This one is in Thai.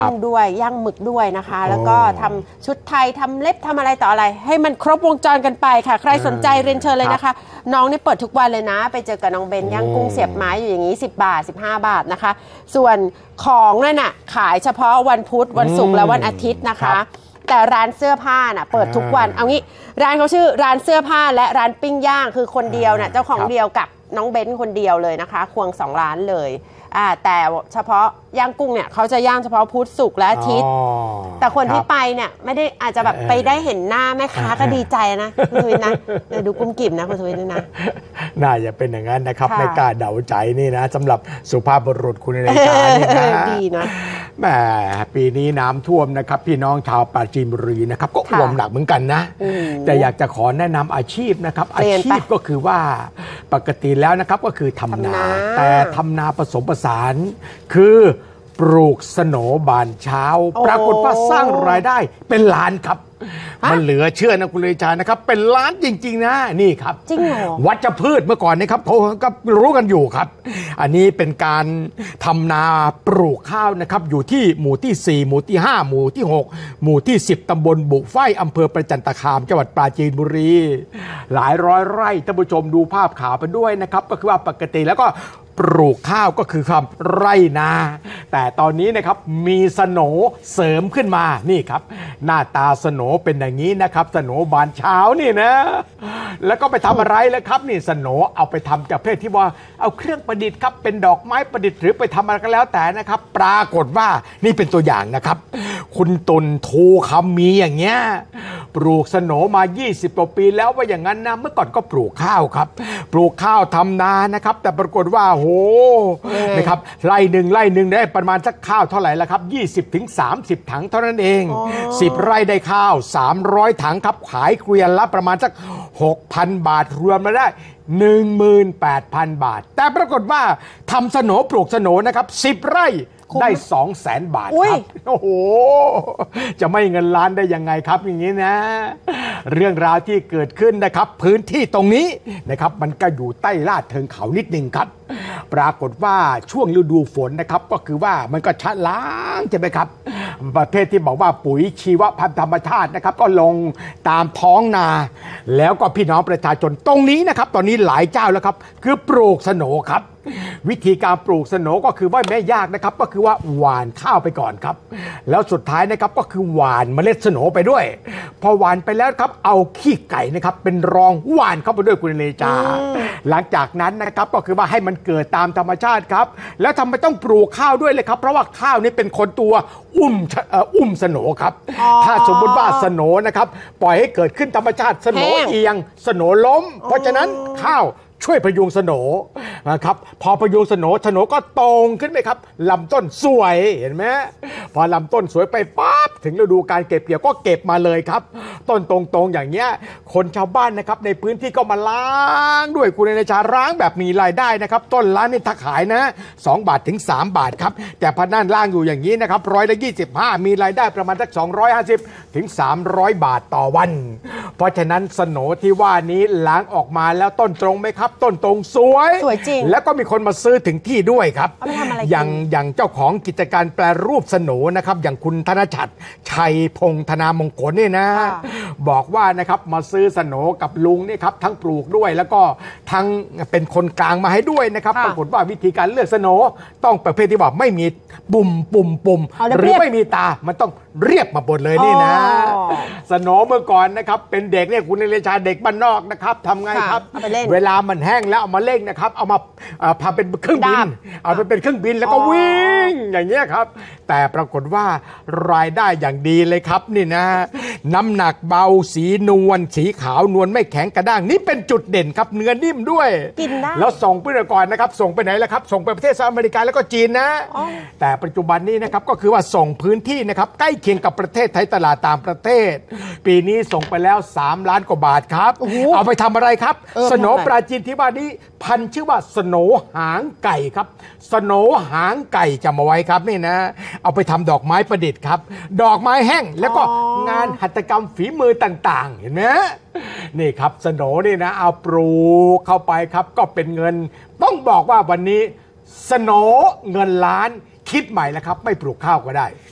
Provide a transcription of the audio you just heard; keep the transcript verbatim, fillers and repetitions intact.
ย่างด้วยย่างหมึกด้วยนะคะแล้วก็ทำชุดไทยทำเล็บทำอะไรต่ออะไรให้มันครบวงจรกันไปค่ะใครสนใจเรียนเชิญเลยนะคะน้องนี่เปิดทุกวันเลยนะไปเจอกับน้องเบนย่างกุ้งเสียบไม้อยู่อย่างนี้สิบบาทสิบห้าบาทนะคะส่วนของนั่นน่ะขายเฉพาะวันพุธวันศุกร์และวันอาทิตย์นะคะแต่ร้านเสื้อผ้าน่ะเปิดทุกวันเอางี้ร้านเขาชื่อร้านเสื้อผ้าและร้านปิ้งย่างคือคนเดียวน่ะเจ้าของเดียวกับน้องเบนคนเดียวเลยนะคะควงสองร้านเลยอ่าแต่เฉพาะย่างกุ้งเนี่ยเขาจะย่างเฉพาะพุธศุกร์และอาทิตย์แต่คนที่ไปเนี่ยไม่ได้อาจจะแบบไปได้เห็นหน้าแม่ค้าก็ดีใจนะคุณทวินนะดูกุ้มกิ่มนะคุณทวินด้วยนะน่าจะเป็นอย่างนั้นนะครับไม่กล้าเดาใจนี่นะสำหรับสุภาพบุรุษคุณในการนี่นะดีนะแหมปีนี้น้ำท่วมนะครับพี่น้องชาวปราจีนบุรีนะครับก็อ่วมหนักเหมือนกันนะแต่อยากจะขอแนะนำอาชีพนะครับอาชีพก็คือว่าปกติแล้วนะครับก็คือทำนาแต่ทำนาผสมผสานคือปลูกสโหนบานเช้าปรากฏว่าสร้างรายได้เป็นล้านครับมันเหลือเชื่อนะคุณเลชานะครับเป็นล้านจริงๆนะนี่ครับจริงเหรอวัชพืชเมื่อก่อนนะครับเขาก็รู้กันอยู่ครับอันนี้เป็นการทำนาปลูกข้าวนะครับอยู่ที่หมู่ที่สี่หมู่ที่ห้าหมู่ที่หกหมู่ที่สิบตำบลบุไฟอำเภอประจันตคามจังหวัดปราจีนบุรีหลายร้อยไร่ท่านผู้ชมดูภาพข่าวไปด้วยนะครับก็คือว่าปกติแล้วก็ปลูกข้าวก็คือคำไร่นาแต่ตอนนี้นะครับมีสโหนเสริมขึ้นมานี่ครับหน้าตาสโหนเป็นอย่างนี้นะครับสโหนบานเช้านี่นะแล้วก็ไปทำอะไรแล้วครับนี่สโหนเอาไปทำจากเพศที่ว่าเอาเครื่องประดิษฐ์ครับเป็นดอกไม้ประดิษฐ์หรือไปทำอะไรก็แล้วแต่นะครับปรากฏว่านี่เป็นตัวอย่างนะครับคุณตุลโทคำมีอย่างเงี้ยปลูกสโหนมายี่สิบกว่าปีแล้วว่าอย่างนั้นนะเมื่อก่อนก็ปลูกข้าวครับปลูกข้าวทำนานะครับแต่ปรากฏว่าโอ้นะครับไร่หนึ่งไร่หนึ่งได้ประมาณสักข้าวเท่าไหร่ละครับยี่สิบถึงสามสิบถังเท่านั้นเองสิบไร่ได้ข้าวสามร้อยถังครับขายเกวียนละประมาณสัก หกพัน บาทรวมมาได้ หนึ่งหมื่นแปดพัน บาทแต่ปรากฏว่าทำสโหนปลูกสโหนนะครับสิบไร่ได้ สองแสน บาทครับโอ้โหจะไม่เงินล้านได้ยังไงครับอย่างนี้นะเรื่องราวที่เกิดขึ้นนะครับพื้นที่ตรงนี้นะครับมันก็อยู่ใต้ลาดเชิงเขานิดนึงครับปรากฏว่าช่วงฤดูฝนนะครับก็คือว่ามันก็ชะล้างใช่ไหมครับประเภทที่บอกว่าปุ๋ยชีวพันธุ์ธรรมชาตินะครับก็ลงตามท้องนาแล้วก็พี่น้องประชาชนตรงนี้นะครับตอนนี้หลายเจ้าแล้วครับคือปลูกสโหนครับวิธีการปลูกสโหนก็คือว่าไม่ยากนะครับก็คือว่าหว่านข้าวไปก่อนครับแล้วสุดท้ายนะครับก็คือหว่านเมล็ดสโหนไปด้วยพอหว่านไปแล้วครับเอาขี้ไก่นะครับเป็นรองหว่านเข้าไปด้วยคุณเนจาหลังจากนั้นนะครับก็คือว่าให้มันเกิดตามธรรมชาติครับแล้วทำไมต้องปลูกข้าวด้วยเลยครับเพราะว่าข้าวนี่เป็นคนตัวอุ้มอุ้มสโหนครับถ้าสมมติว่าสโหนนะครับปล่อยให้เกิดขึ้นธรรมชาติสโหนเอียงสโหนล้มเพราะฉะนั้นข้าวช่วยพยุงสโหนนะครับพอพยุงสโหนสโหนก็ตรงขึ้นไปครับลำต้นสวยเห็นไหมพอลำต้นสวยไปปั๊บถึงฤดูการเก็บเกี่ยวก็เก็บมาเลยครับต้นตรงๆอย่างเงี้ยคนชาวบ้านนะครับในพื้นที่ก็มาล้างด้วยคุณในชาล้างแบบมีรายได้นะครับต้นล้านนี่ถ้าขายนะสองบาทถึงสามบาทครับแต่พอนั่นล้างอยู่อย่างนี้นะครับร้อยละยี่สิบห้ามีรายได้ประมาณสักสองร้อยห้าสิบถึงสามร้อยบาทต่อวันเพราะฉะนั้นสโหนที่ว่านี้ล้างออกมาแล้วต้นตรงไหมครับต้นตรงสวยสวยจริงแล้วก็มีคนมาซื้อถึงที่ด้วยครับอย่างอย่างเจ้าของกิจการแปรรูปสโหนนะครับอย่างคุณธนชัดชัยพงษ์ธนามงคลนี่นะบอกว่านะครับมาซื้อสโหนกับลุงนี่ครับทั้งปลูกด้วยแล้วก็ทั้งเป็นคนกลางมาให้ด้วยนะครับปรากฏว่าวิธีการเลือกสโหนต้องประเภทที่ว่าไม่มีปุ่มปุ่มปุ่มหรือไม่มีตามันต้องเรียบมาหมดเลยนี่นะสโหนเมื่อก่อนนะครับเป็นเด็กเนี่ยคุณเลชาเด็กบ้านนอกนะครับทำไงครับเวลามันแห้งแล้วเอามาเล่งนะครับเอามาพาเป็นเครื่องบินเอาไปเป็นเครื่องบินแล้วก็วิ่งอย่างเงี้ยครับแต่ปรากฏว่ารายได้อย่างดีเลยครับนี่นะน้ำหนักเบาสีนวลสีขาวนวลไม่แข็งกระด้างนี่เป็นจุดเด่นครับเนื้อนิ่มด้วยกินได้แล้วส่งไปก่อนนะครับส่งไปไหนแล้วครับส่งไปประเทศสหรัฐอเมริกาแล้วก็จีนนะแต่ปัจจุบันนี้นะครับก็คือว่าส่งพื้นที่นะครับใกล้เคียงกับประเทศไทยตลาดต่างประเทศปีนี้ส่งไปแล้วสามล้านกว่าบาทครับเอาไปทำอะไรครับสโหนปราจีนที่ว่านี้พันชื่อว่าสโหนหางไก่ครับสโหนหางไก่จำเอาไว้ครับนี่นะเอาไปทำดอกไม้ประดิษฐ์ครับดอกไม้แห้งแล้วก็งานหัตถกรรมฝีมือต่างๆเห็นไหมนี่ครับสโหนนี่นะเอาปลูกเข้าไปครับก็เป็นเงินต้องบอกว่าวันนี้สโหนเงินล้านคิดใหม่แล้วครับไม่ปลูกข้าวก็ได้